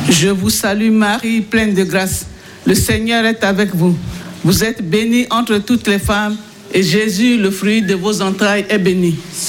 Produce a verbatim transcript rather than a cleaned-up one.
Je vous salue Marie, pleine de grâce. Le Seigneur est avec vous. Vous êtes bénie entre toutes les femmes et Jésus, le fruit de vos entrailles, est béni.